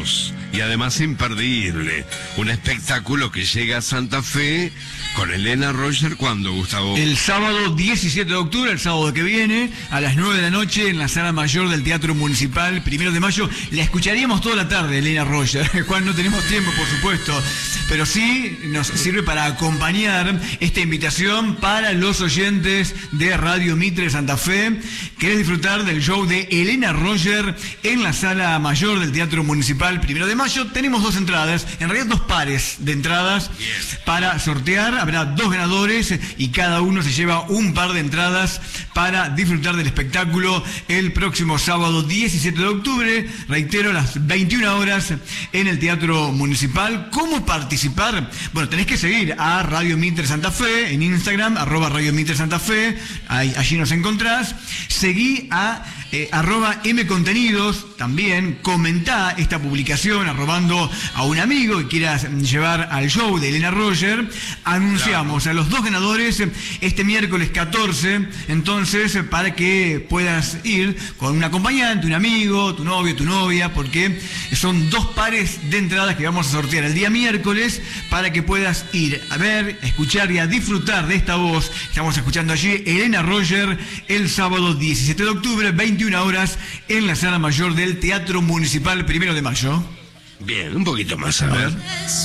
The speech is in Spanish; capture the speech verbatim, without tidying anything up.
gratuitos y además imperdible. Un espectáculo que llega a Santa Fe con Elena Roger, ¿cuándo, Gustavo? El sábado diecisiete de octubre, el sábado que viene, a las nueve de la noche, en la sala mayor del Teatro Municipal, primero de mayo. La escucharíamos toda la tarde, Elena Roger. Juan, no tenemos tiempo, por supuesto, pero sí nos sirve para acompañar esta invitación para los oyentes de Radio Mitre Santa Fe. ¿Querés disfrutar del show de Elena Roger en la sala mayor del Teatro Municipal, primero de mayo? Tenemos dos entradas, en realidad dos pares de entradas para sortear. Habrá dos ganadores y cada uno se lleva un par de entradas para disfrutar del espectáculo el próximo sábado diecisiete de octubre, reitero, a las veintiuna horas en el Teatro Municipal. ¿Cómo participar? Bueno, tenés que seguir a Radio Mitre Santa Fe en Instagram, arroba Radio Mitre Santa Fe, ahí, allí nos encontrás. Seguí a eh, arroba M Contenidos, también comentá esta publicación arrobando a un amigo que quieras llevar al show de Elena Roger. Anunciamos claro. a los dos ganadores este miércoles catorce, entonces, para que puedas ir con un acompañante, un amigo, tu novio, tu novia, porque son dos pares de entradas que vamos a sortear el día miércoles para que puedas ir a ver, a escuchar y a disfrutar de esta voz. Estamos escuchando allí Elena Roger el sábado diecisiete de octubre, veintiuna horas, en la sala mayor del Teatro Municipal, primero de mayo. Bien, un poquito más, a ver.